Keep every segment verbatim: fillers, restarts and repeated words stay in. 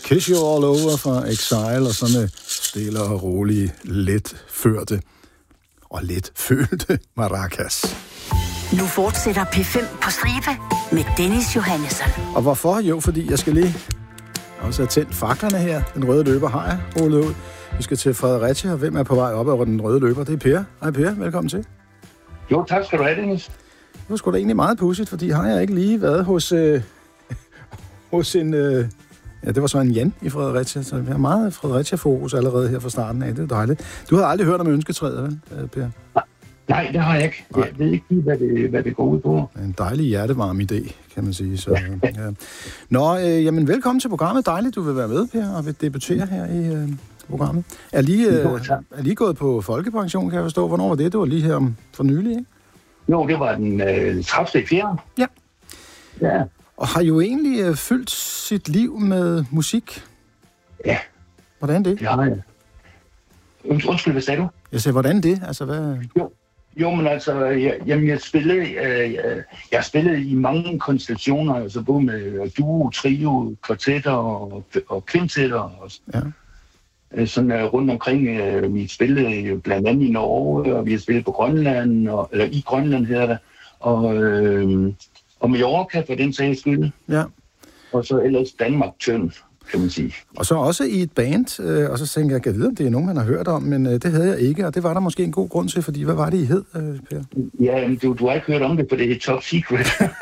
Kiss You All Over fra Exile, og så med stille og rolige, let førte og let følte maracas. Nu fortsætter P fem på stribe med Dennis Johannesson. Og hvorfor? Jo, fordi jeg skal lige også have tændt faklerne her. Den røde løber har jeg rullet ud. Vi skal til Fredericia, og hvem er på vej op over den røde løber? Det er Per. Hej Per, velkommen til. Jo, tak skal du have, Dennis. Det var sgu da egentlig meget pudsigt, fordi har jeg ikke lige været hos, øh, hos en... Øh, ja, det var så en Jan i Fredericia, så vi har meget Fredericia-fokus allerede her fra starten af. Det er dejligt. Du har aldrig hørt om ønsketræet, vel, Per? Nej, det har jeg ikke. Jeg ved ikke lige, hvad det, hvad det går ud på. En dejlig hjertevarm idé, kan man sige. Så, ja. Nå, øh, jamen velkommen til programmet. Dejligt, du vil være med, Per, og vil debutere her i øh, programmet. Er lige, øh, er lige gået på folkepension, kan jeg forstå. Hvornår var det? Det var lige her om for nylig, ikke? Jo, det var den øh, tredivte fjerde Ja. Ja. Og har jo egentlig øh, fyldt sit liv med musik. Ja. Hvordan det? Ja, ja. Undskyld, hvad sagde du? Jeg sagde, hvordan det? Altså, hvad... Jo. Jo, men altså, jeg, jamen, jeg spillede, øh, jeg, jeg spillede i mange konstellationer, altså både med duo, trio, kvartetter og, og kvintetter og ja. Sådan uh, rundt omkring. Uh, vi spillede blandt andet i Norge, og vi har spillet på Grønland, og, eller i Grønland hedder det, og, øh, og Mallorca for den sags skyld. Ja. Og så ellers Danmark tynd, kan man sige. Og så også i et band, øh, og så tænker jeg, jeg kan vide, om det er nogen, man har hørt om, men øh, det havde jeg ikke, og det var der måske en god grund til, fordi hvad var det, I hed, øh, Per? Ja, men du, du har ikke hørt om det, for det er Top Secret.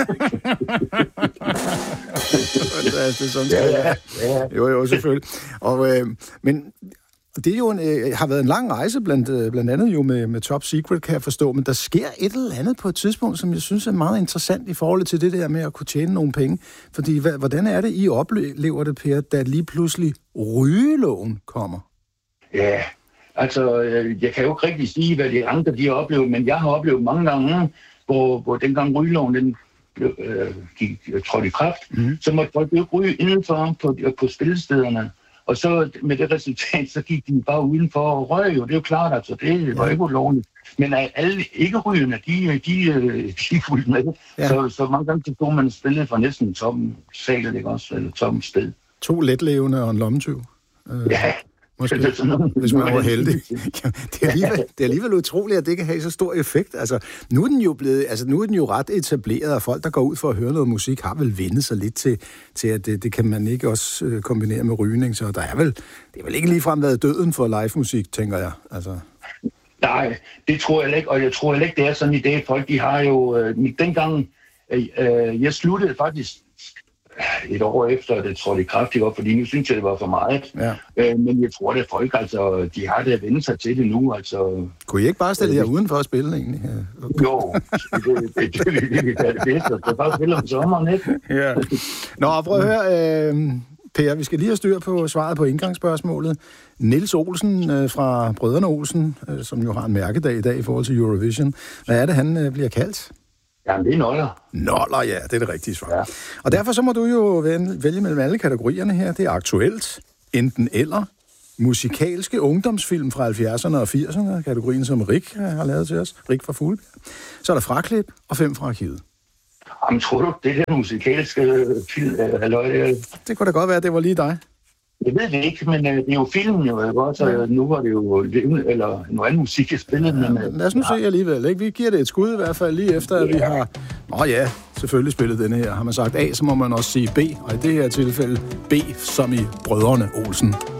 det er sådan, skal ja, ja. Jo, jo, selvfølgelig. Og, øh, men det er jo en, øh, har været en lang rejse, blandt, øh, blandt andet jo med, med Top Secret, kan jeg forstå, men der sker et eller andet på et tidspunkt, som jeg synes er meget interessant i forhold til det der med at kunne tjene nogle penge. Fordi hvad, hvordan er det, I oplever det, Per, da lige pludselig rygeloven kommer? Ja, altså, jeg kan jo ikke rigtig sige, hvad de andre de har oplevet, men jeg har oplevet mange gange, hvor, hvor dengang rygeloven den blev, øh, gik, trådte i kraft, mm. så måtte folk jo ikke ryge indenfor på, på spillestederne. Og så med det resultat, så gik de bare udenfor og røg jo. Det er jo klart, altså det var ja. ikke ulovligt. Men alle ikke-rygende, de, de, de fulgte med. Ja. Så, så mange gange så stod man spillet for næsten tom sal, ikke også? Eller tom sted. To letlevende og en lommetyv. Øh, ja. Måske, hvis man var heldig. Ja, det, er alligevel, det er alligevel utroligt, at det kan have så stor effekt. Altså, nu er den jo blevet, altså, nu er den jo ret etableret, og folk, der går ud for at høre noget musik, har vel vendt sig lidt til, til at det, det kan man ikke også øh, kombinere med rygning. Så der er vel, det er vel ikke ligefrem været døden for live-musik, tænker jeg. Altså. Nej, det tror jeg ikke, og jeg tror ikke, det er sådan i dag. Folk, de har jo, øh, dengang, øh, jeg sluttede faktisk et år efter, det trådte i kraft, op, fordi nu synes jeg, det var for meget. Ja. Øh, men jeg tror, at folk, altså, de har det at vende sig til det nu. Altså, kunne I ikke bare stille jer øh, uden for at spille, egentlig? Ja. Jo, det det, det, det, det, det er det bedste. Det er bare at spille om sommeren, ikke? Ja. Nå, prøv at høre, øh, Per, vi skal lige have styr på svaret på indgangsspørgsmålet. Niels Olsen øh, fra Brødrene Olsen, øh, som jo har en mærkedag i dag i forhold til Eurovision. Hvad er det, han øh, bliver kaldt? Jamen, det er noller. Noller, ja, det er det rigtige svar. Ja. Og derfor så må du jo vælge mellem alle kategorierne her. Det er aktuelt, enten eller, musikalske ungdomsfilm fra halvfjerdserne og firserne, kategorien som Rik har lavet til os, Rik fra Fuglebjerg. Så er der fraklip og fem fra arkivet. Jamen, tror du, det der musikalske film, halløj, det... Det kunne da godt være, at det var lige dig. Jeg ved det ikke, men øh, det er jo filmen jo, ikke? Så ja. Nu var det jo eller noget andet musik, jeg spillede. Ja, men, lad os nu ja. se alligevel, ikke? Vi giver det et skud i hvert fald lige efter, at ja. vi har... Nå ja, selvfølgelig spillet denne her. Har man sagt A, så må man også sige B, og i det her tilfælde B som i Brødrene Olsen.